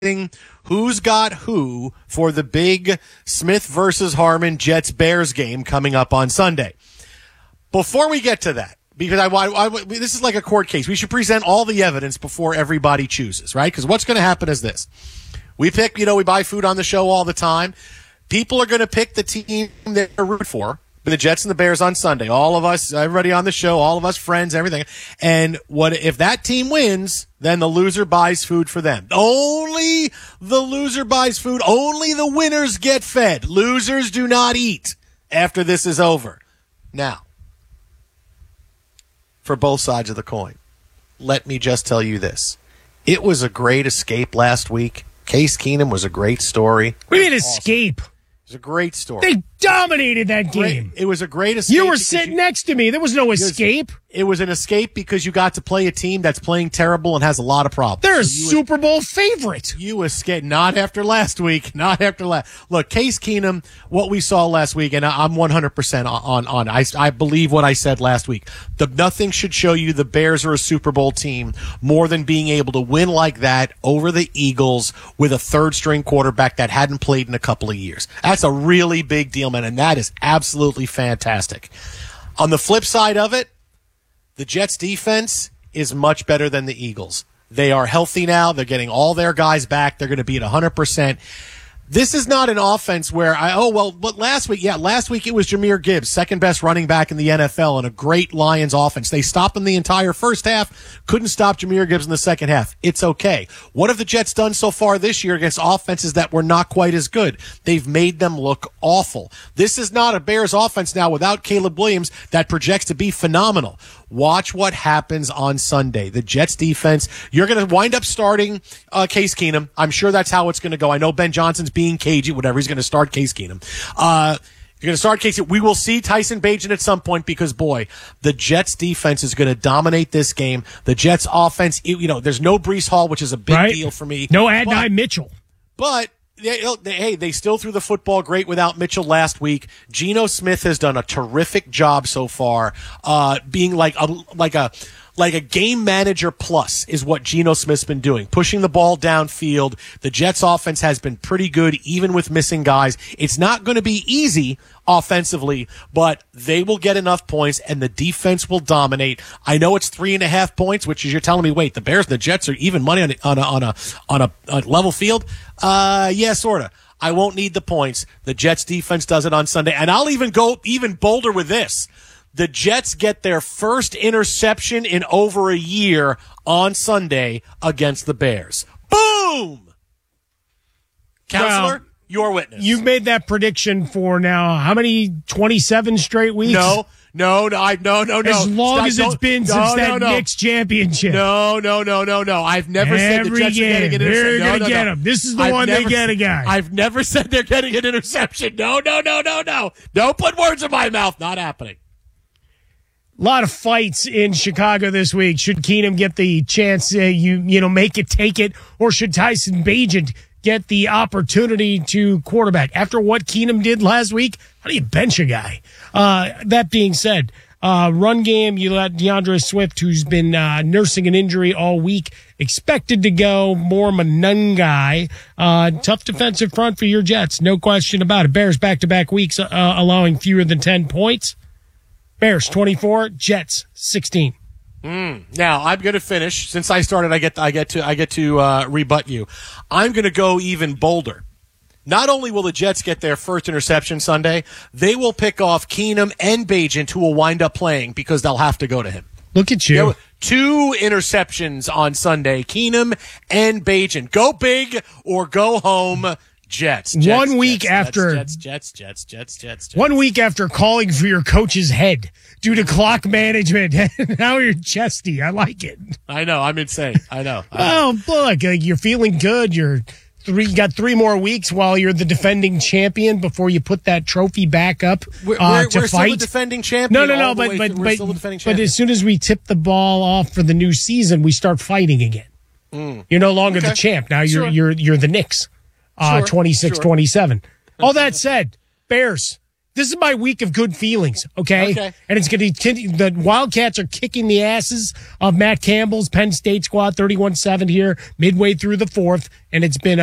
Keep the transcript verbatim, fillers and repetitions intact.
who's got who for the big Smith versus Harmon Jets-Bears game coming up on Sunday. Before we get to that, because I, I, I, this is like a court case, we should present all the evidence before everybody chooses, right? Because what's going to happen is this. We pick, you know, we buy food on the show all the time. People are going to pick the team they're rooting for. The Jets and the Bears on Sunday. All of us, everybody on the show, all of us friends, everything. And what if that team wins, then the loser buys food for them. Only the loser buys food. Only the winners get fed. Losers do not eat after this is over. Now, for both sides of the coin, let me just tell you this. It was a great escape last week. Case Keenum was a great story. What do you mean escape? It was a great story. They dominated that game. Great. It was a great escape. You were sitting you, next to me. There was no escape. It was an escape because you got to play a team that's playing terrible and has a lot of problems. They're so a Super Bowl favorite. You escaped. Not after last week. Not after last. Look, Case Keenum, what we saw last week, and I'm one hundred percent on, on, I, I believe what I said last week. The, nothing should show you the Bears are a Super Bowl team more than being able to win like that over the Eagles with a third-string quarterback that hadn't played in a couple of years. That's a really big deal, man, and that is absolutely fantastic. On the flip side of it, the Jets defense is much better than the Eagles. They are healthy now. They're getting all their guys back. They're going to be at one hundred percent. This is not an offense where I, oh, well, but last week, yeah, last week it was Jahmyr Gibbs, second best running back in the N F L and a great Lions offense. They stopped him the entire first half, couldn't stop Jahmyr Gibbs in the second half. It's okay. What have the Jets done so far this year against offenses that were not quite as good? They've made them look awful. This is not a Bears offense now without Caleb Williams that projects to be phenomenal. Watch what happens on Sunday. The Jets defense, you're going to wind up starting uh, Case Keenum. I'm sure that's how it's going to go. I know Ben Johnson's being cagey, whatever. He's going to start Case Keenum. Uh, you're going to start Case Keenum. We will see Tyson Bagent at some point because, boy, the Jets defense is going to dominate this game. The Jets offense, you know, there's no Breece Hall, which is a big right. deal for me. No Adonai Mitchell. But They, they, hey, they still threw the football great without Mitchell last week. Geno Smith has done a terrific job so far, uh, being like a like a like a game manager plus is what Geno Smith's been doing, pushing the ball downfield. The Jets offense has been pretty good, even with missing guys. It's not going to be easy offensively, but they will get enough points and the defense will dominate. I know it's three and a half points, which is you're telling me, wait, the Bears and the Jets are even money on a, on a, on a, on a, a level field. Uh, yeah, sort of. I won't need the points. The Jets defense does it on Sunday. And I'll even go even bolder with this. The Jets get their first interception in over a year on Sunday against the Bears. Boom! Counselor, well, your witness. You've made that prediction for now, how many, twenty-seven straight weeks? No, no, no, I, no, no, no. As long I, as it's been no, since no, that no. Knicks championship. No, no, no, no, no. I've never Every said the Jets game. are getting an interception. They're no, going to no, get no. him. This is the I've one never, they get a guy. I've never said they're getting an interception. No, no, no, no, no. Don't put words in my mouth. Not happening. A lot of fights in Chicago this week. Should Keenum get the chance, uh, you you know, make it, take it, or should Tyson Bagent get the opportunity to quarterback? After what Keenum did last week, how do you bench a guy? Uh, that being said, uh, run game, you let DeAndre Swift, who's been uh, nursing an injury all week, expected to go. More Monangai. Uh, tough defensive front for your Jets, no question about it. Bears back-to-back weeks uh, allowing fewer than ten points. Bears twenty-four, Jets sixteen. Mm. Now I'm going to finish. Since I started, I get I get to I get to uh, rebut you. I'm going to go even bolder. Not only will the Jets get their first interception Sunday, they will pick off Keenum and Bagent, who will wind up playing because they'll have to go to him. Look at you. There were two interceptions on Sunday. Keenum and Bagent. Go big or go home. Jets, Jets. One week Jets, after Jets, Jets, Jets, Jets, Jets, Jets. One week after calling for your coach's head due to clock management, now you're chesty. I like it. I know. I'm insane. I know. Well, look, uh, you're feeling good. You're three. You got three more weeks while you're the defending champion before you put that trophy back up we're, uh, we're, to we're fight. Still the defending champion. No, no, no. But but but, but as soon as we tip the ball off for the new season, we start fighting again. Mm. You're no longer okay. the champ. Now you're sure. you're you're the Knicks. Uh, sure, twenty-six twenty-seven. Sure. All that said, Bears, This is my week of good feelings, okay? Okay. And it's going to the Wildcats are kicking the asses of Matt Campbell's Penn State squad, thirty-one seven here, midway through the fourth, and it's been